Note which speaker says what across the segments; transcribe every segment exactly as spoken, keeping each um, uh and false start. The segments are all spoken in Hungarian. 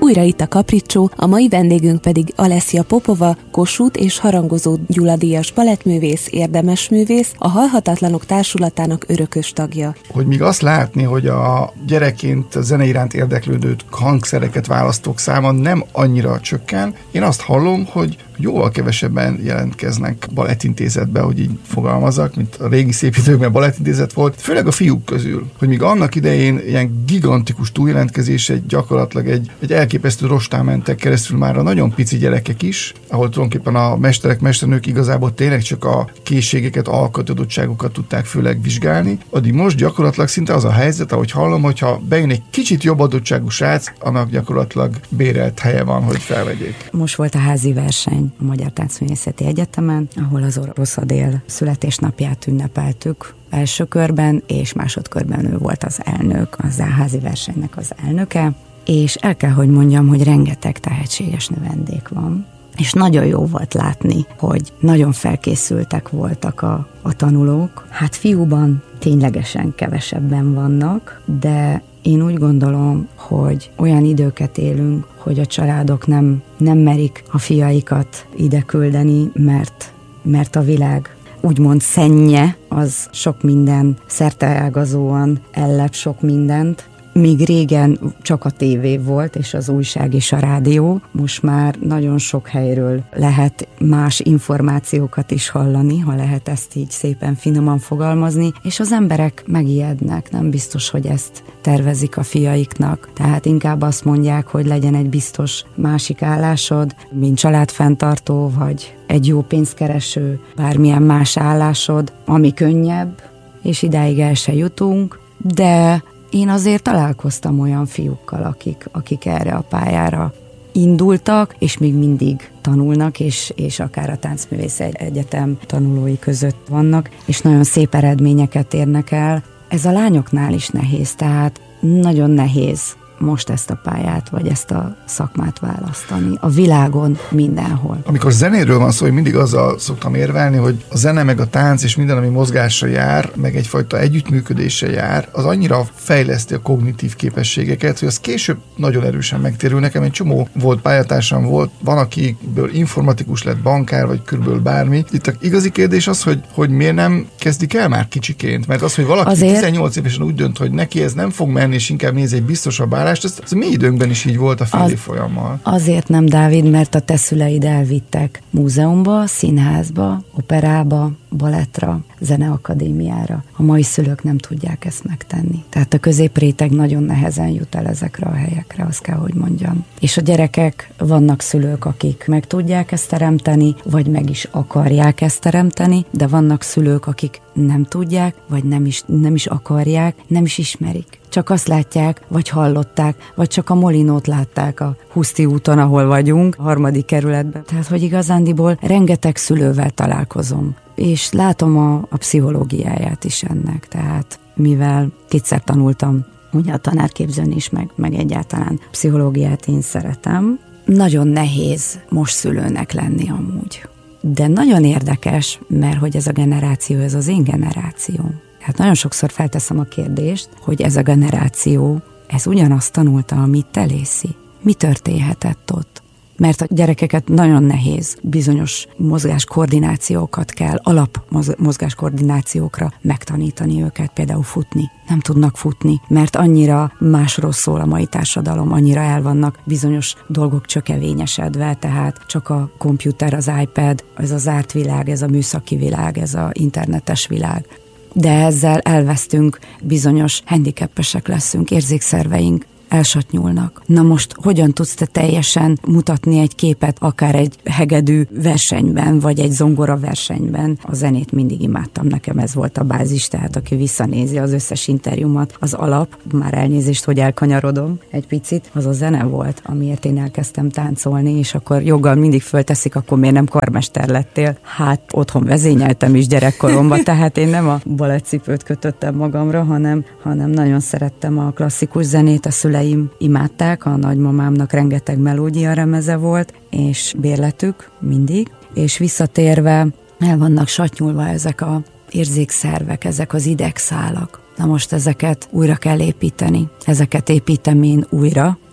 Speaker 1: Újra itt a Capriccio, a mai vendégünk pedig Alessia Popova, Kossuth és Harangozó Gyula díjas balettművész, érdemesművész, a Halhatatlanok Társulatának örökös tagja.
Speaker 2: Hogy még azt látni, hogy a gyerekként a zene iránt érdeklődő hangszereket választók száma nem annyira csökken, én azt hallom, hogy jóval kevesebben jelentkeznek balettintézetbe, hogy így fogalmazzak, mint a régi szép időkben balettintézet volt, főleg a fiúk közül, hogy míg annak idején ilyen gigantikus túljelentkezés, egy gyakorlatilag egy, egy elképesztő rostán mentek keresztül már a nagyon pici gyerekek is, ahol tulajdonképpen a mesterek, mesternők igazából tényleg csak a készségeket, alkatadottságokat tudták főleg vizsgálni, addig most gyakorlatilag szinte az a helyzet, ahogy hallom, hogyha bejön egy kicsit jobb adottságú srác, annak gyakorlatilag bérelt helye van, hogy felvegyék.
Speaker 3: Most volt a házi verseny a Magyar Táncművészeti Egyetemen, ahol az Orosz Adél születésnapját ünnepeltük első körben, és másodkörben ő volt az elnök, az házi versenynek az elnöke, és el kell, hogy mondjam, hogy rengeteg tehetséges növendék van, és nagyon jó volt látni, hogy nagyon felkészültek voltak a, a tanulók. Hát fiúban ténylegesen kevesebben vannak, de én úgy gondolom, hogy olyan időket élünk, hogy a családok nem, nem merik a fiaikat ide küldeni, mert, mert a világ úgymond szennye, az sok minden szerteágazóan ellep sok mindent. Míg régen csak a tévé volt, és az újság és a rádió, most már nagyon sok helyről lehet más információkat is hallani, ha lehet ezt így szépen finoman fogalmazni, és az emberek megijednek, nem biztos, hogy ezt tervezik a fiaiknak. Tehát inkább azt mondják, hogy legyen egy biztos másik állásod, mint családfenntartó, vagy egy jó pénzkereső, bármilyen más állásod, ami könnyebb, és idáig el se jutunk, de én azért találkoztam olyan fiúkkal, akik, akik erre a pályára indultak, és még mindig tanulnak, és, és akár a Táncművészeti Egyetem tanulói között vannak, és nagyon szép eredményeket érnek el. Ez a lányoknál is nehéz, tehát nagyon nehéz most ezt a pályát, vagy ezt a szakmát választani. A világon mindenhol.
Speaker 2: Amikor zenéről van szó, hogy mindig azzal szoktam érvelni, hogy a zene meg a tánc és minden, ami mozgásra jár, meg egyfajta együttműködésre jár, az annyira fejleszti a kognitív képességeket, hogy az később nagyon erősen megtérül. Nekem egy csomó volt pályatársam volt, van, akiből informatikus lett, bankár, vagy körülbelül bármi. Itt a igazi kérdés az, hogy, hogy miért nem kezdik el már kicsiként, mert az, hogy valaki azért tizennyolc évesen úgy dönt, hogy neki ez nem fog menni, és inkább néz egy biztosabb állást, ez, ez mi időnkben is így volt a fél év folyammal.
Speaker 3: Azért nem, Dávid, mert a te szüleid elvittek múzeumba, színházba, operába, balettra, zeneakadémiára. A mai szülők nem tudják ezt megtenni. Tehát a középréteg nagyon nehezen jut el ezekre a helyekre, azt kell, hogy mondjam. És a gyerekek, vannak szülők, akik meg tudják ezt teremteni, vagy meg is akarják ezt teremteni, de vannak szülők, akik nem tudják, vagy nem is, nem is akarják, nem is ismerik. Csak azt látják, vagy hallották, vagy csak a Molinót látták a Huszti úton, ahol vagyunk, a harmadik kerületben. Tehát, hogy igazándiból rengeteg szülővel találkozom, és látom a, a pszichológiáját is ennek. Tehát, mivel kétszer tanultam ugye a tanárképzőn is, meg, meg egyáltalán pszichológiát én szeretem, nagyon nehéz most szülőnek lenni amúgy. De nagyon érdekes, mert hogy ez a generáció, ez az én generációm. Hát nagyon sokszor felteszem a kérdést, hogy ez a generáció, ez ugyanazt tanulta, amit te, Lészi. Mi történhetett ott? Mert a gyerekeket nagyon nehéz, bizonyos mozgáskoordinációkat kell, alap mozgáskoordinációkra megtanítani őket, például futni. Nem tudnak futni, mert annyira másról szól a mai társadalom, annyira el vannak bizonyos dolgok csökevényesedve, tehát csak a komputer, az iPad, ez a zárt világ, ez a műszaki világ, ez a internetes világ. De ezzel elvesztünk, bizonyos handicapesek leszünk, érzékszerveink elsatnyulnak. Na most hogyan tudsz te teljesen mutatni egy képet, akár egy hegedű versenyben, vagy egy zongora versenyben? A zenét mindig imádtam, nekem ez volt a bázis, tehát aki visszanézi az összes interjúmat, az alap, már elnézést, hogy elkanyarodom egy picit, az a zene volt, amiért én elkezdtem táncolni, és akkor joggal mindig fölteszik, akkor miért nem karmester lettél? Hát otthon vezényeltem is gyerekkoromban, tehát én nem a balettcipőt kötöttem magamra, hanem, hanem nagyon szerettem a klasszikus zenét, a szüleim imádták, a nagymamámnak rengeteg melódia remeze volt, és bérletük mindig, és visszatérve el vannak satnyulva ezek az érzékszervek, ezek az idegszálak. Na most ezeket újra kell építeni. Ezeket építem én újra,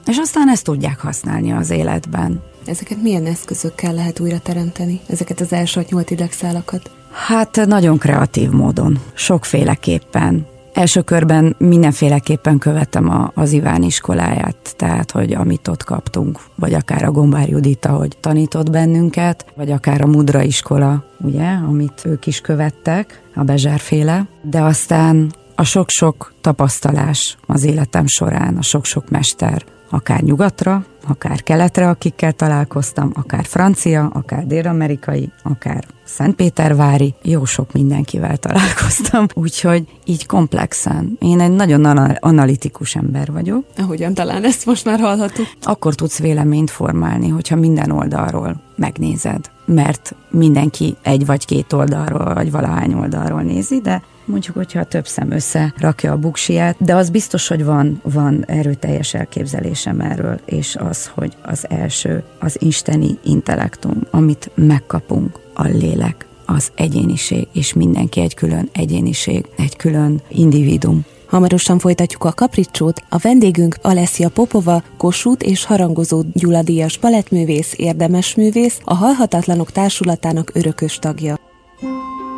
Speaker 3: És aztán ezt tudják használni az életben.
Speaker 1: Ezeket milyen eszközökkel lehet újra teremteni? Ezeket az elsatt nyúlt idegszálakat?
Speaker 3: Hát nagyon kreatív módon, sokféleképpen. Első körben mindenféleképpen követem a, az Iván iskoláját, tehát, hogy amit ott kaptunk, vagy akár a Gombár Judit, ahogy tanított bennünket, vagy akár a Mudra iskola, ugye, amit ők is követtek, a Bezsárféle, de aztán a sok-sok tapasztalás az életem során, a sok-sok mester, akár nyugatra, akár keletre, akikkel találkoztam, akár francia, akár dél-amerikai, akár szentpétervári, jó sok mindenkivel találkoztam, úgyhogy így komplexen. Én egy nagyon analitikus ember vagyok.
Speaker 1: Ahogyan talán ezt most már hallhattuk.
Speaker 3: Akkor tudsz véleményt formálni, hogyha minden oldalról megnézed, mert mindenki egy vagy két oldalról, vagy valahány oldalról nézi, de mondjuk, hogyha több szem összerakja a buksiját, de az biztos, hogy van, van erőteljes elképzelésem erről, és az, hogy az első, az isteni intellektum, amit megkapunk, a lélek, az egyéniség, és mindenki egy külön egyéniség, egy külön individuum.
Speaker 1: Hamarosan folytatjuk a kapricsót, a vendégünk Alessia Popova, Kossuth és Harangozó Gyula díjas balettművész, érdemesművész, a Halhatatlanok Társulatának örökös tagja.